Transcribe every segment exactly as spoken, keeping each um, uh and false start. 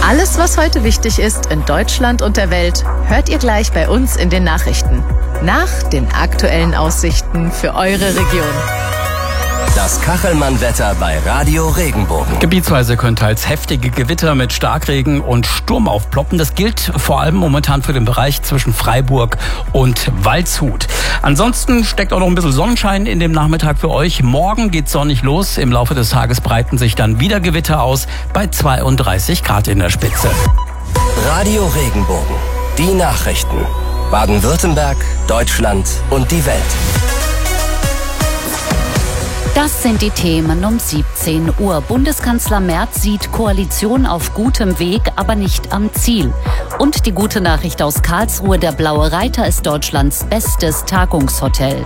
Alles, was heute wichtig ist in Deutschland und der Welt, hört ihr gleich bei uns in den Nachrichten. Nach den aktuellen Aussichten für eure Region. Das Kachelmann-Wetter bei Radio Regenbogen. Gebietsweise können teils heftige Gewitter mit Starkregen und Sturm aufploppen. Das gilt vor allem momentan für den Bereich zwischen Freiburg und Waldshut. Ansonsten steckt auch noch ein bisschen Sonnenschein in dem Nachmittag für euch. Morgen geht's sonnig los. Im Laufe des Tages breiten sich dann wieder Gewitter aus bei zweiunddreißig Grad in der Spitze. Radio Regenbogen. Die Nachrichten. Baden-Württemberg, Deutschland und die Welt. Das sind die Themen um siebzehn Uhr. Bundeskanzler Merz sieht Koalition auf gutem Weg, aber nicht am Ziel. Und die gute Nachricht aus Karlsruhe: Der Blaue Reiter ist Deutschlands bestes Tagungshotel.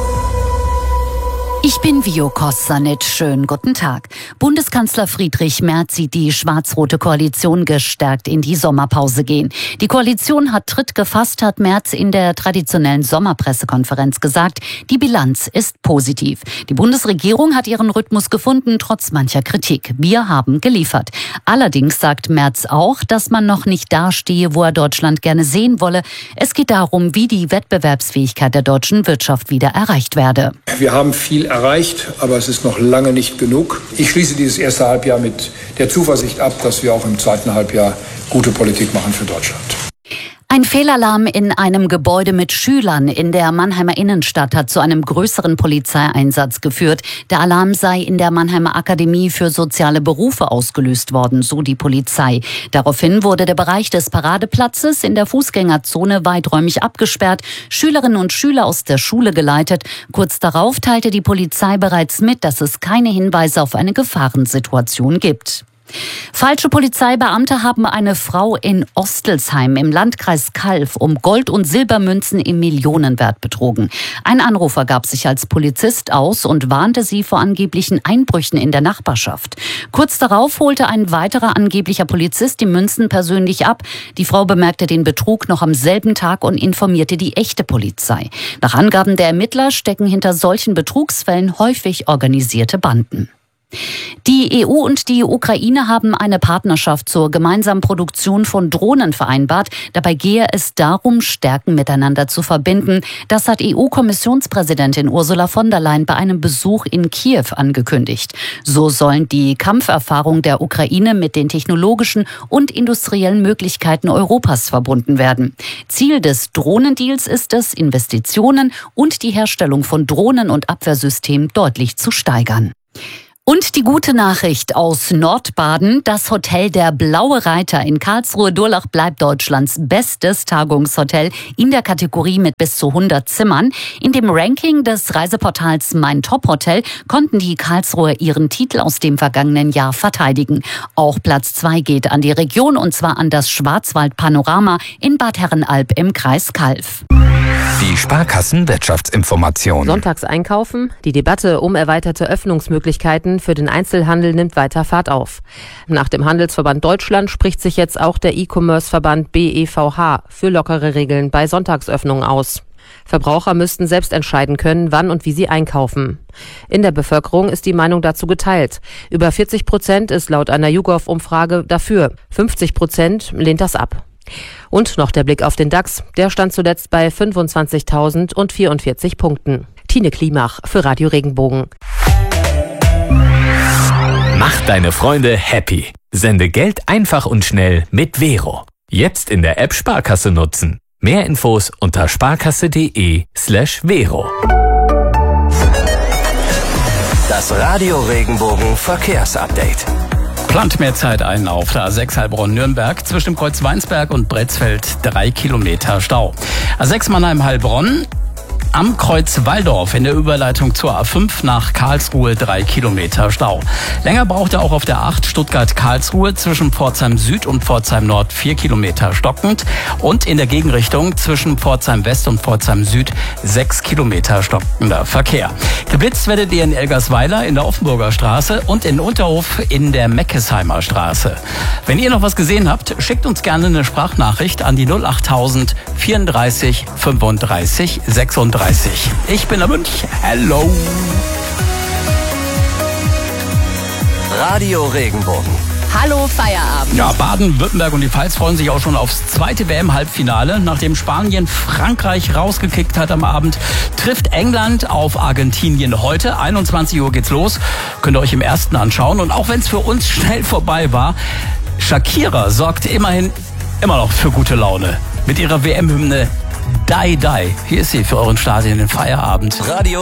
Ich bin Vio Kossanitsch. Schönen guten Tag. Bundeskanzler Friedrich Merz sieht die schwarz-rote Koalition gestärkt in die Sommerpause gehen. Die Koalition hat Tritt gefasst, hat Merz in der traditionellen Sommerpressekonferenz gesagt. Die Bilanz ist positiv. Die Bundesregierung hat ihren Rhythmus gefunden, trotz mancher Kritik. Wir haben geliefert. Allerdings sagt Merz auch, dass man noch nicht dastehe, wo er Deutschland gerne sehen wolle. Es geht darum, wie die Wettbewerbsfähigkeit der deutschen Wirtschaft wieder erreicht werde. Wir haben viel erreicht, aber es ist noch lange nicht genug. Ich schließe dieses erste Halbjahr mit der Zuversicht ab, dass wir auch im zweiten Halbjahr gute Politik machen für Deutschland. Ein Fehlalarm in einem Gebäude mit Schülern in der Mannheimer Innenstadt hat zu einem größeren Polizeieinsatz geführt. Der Alarm sei in der Mannheimer Akademie für soziale Berufe ausgelöst worden, so die Polizei. Daraufhin wurde der Bereich des Paradeplatzes in der Fußgängerzone weiträumig abgesperrt, Schülerinnen und Schüler aus der Schule geleitet. Kurz darauf teilte die Polizei bereits mit, dass es keine Hinweise auf eine Gefahrensituation gibt. Falsche Polizeibeamte haben eine Frau in Ostelsheim im Landkreis Calw um Gold- und Silbermünzen im Millionenwert betrogen. Ein Anrufer gab sich als Polizist aus und warnte sie vor angeblichen Einbrüchen in der Nachbarschaft. Kurz darauf holte ein weiterer angeblicher Polizist die Münzen persönlich ab. Die Frau bemerkte den Betrug noch am selben Tag und informierte die echte Polizei. Nach Angaben der Ermittler stecken hinter solchen Betrugsfällen häufig organisierte Banden. Die E U und die Ukraine haben eine Partnerschaft zur gemeinsamen Produktion von Drohnen vereinbart. Dabei gehe es darum, Stärken miteinander zu verbinden. Das hat E U-Kommissionspräsidentin Ursula von der Leyen bei einem Besuch in Kiew angekündigt. So sollen die Kampferfahrungen der Ukraine mit den technologischen und industriellen Möglichkeiten Europas verbunden werden. Ziel des Drohnendeals ist es, Investitionen und die Herstellung von Drohnen und Abwehrsystemen deutlich zu steigern. Und die gute Nachricht aus Nordbaden: Das Hotel Der Blaue Reiter in Karlsruhe-Durlach bleibt Deutschlands bestes Tagungshotel in der Kategorie mit bis zu hundert Zimmern. In dem Ranking des Reiseportals Mein Top-Hotel konnten die Karlsruher ihren Titel aus dem vergangenen Jahr verteidigen. Auch Platz zwei geht an die Region, und zwar an das Schwarzwald-Panorama in Bad Herrenalb im Kreis Calw. Die Sparkassen-Wirtschaftsinformation. Sonntags einkaufen. Die Debatte um erweiterte Öffnungsmöglichkeiten für den Einzelhandel nimmt weiter Fahrt auf. Nach dem Handelsverband Deutschland spricht sich jetzt auch der E-Commerce-Verband B E V H für lockere Regeln bei Sonntagsöffnungen aus. Verbraucher müssten selbst entscheiden können, wann und wie sie einkaufen. In der Bevölkerung ist die Meinung dazu geteilt. Über vierzig Prozent ist laut einer YouGov-Umfrage dafür. fünfzig Prozent lehnt das ab. Und noch der Blick auf den DAX. Der stand zuletzt bei fünfundzwanzigtausendvierundvierzig Punkten. Tine Klimach für Radio Regenbogen. Mach deine Freunde happy. Sende Geld einfach und schnell mit Vero. Jetzt in der App Sparkasse nutzen. Mehr Infos unter sparkasse.de slash Vero. Das Radio Regenbogen Verkehrsupdate. Plant mehr Zeit ein auf der A sechs Heilbronn-Nürnberg. Zwischen dem Kreuz Weinsberg und Bretzfeld drei Kilometer Stau. A sechs Mannheim-Heilbronn. Am Kreuz Walldorf in der Überleitung zur A fünf nach Karlsruhe drei Kilometer Stau. Länger braucht er auch auf der acht Stuttgart-Karlsruhe zwischen Pforzheim Süd und Pforzheim Nord vier Kilometer stockend und in der Gegenrichtung zwischen Pforzheim West und Pforzheim Süd sechs Kilometer stockender Verkehr. Geblitzt werdet ihr in Elgersweiler in der Offenburger Straße und in Unterhof in der Meckesheimer Straße. Wenn ihr noch was gesehen habt, schickt uns gerne eine Sprachnachricht an die null achttausend vierunddreißig fünfunddreißig sechsunddreißig. Ich bin der Münch. Hello. Radio Regenbogen. Hallo Feierabend. Ja, Baden-Württemberg und die Pfalz freuen sich auch schon aufs zweite W M-Halbfinale. Nachdem Spanien Frankreich rausgekickt hat am Abend, trifft England auf Argentinien heute. einundzwanzig Uhr geht's los. Könnt ihr euch im ersten anschauen. Und auch wenn es für uns schnell vorbei war, Shakira sorgt immerhin immer noch für gute Laune. Mit ihrer W M-Hymne Die Die. Hier ist sie für euren Start in den Feierabend. Radio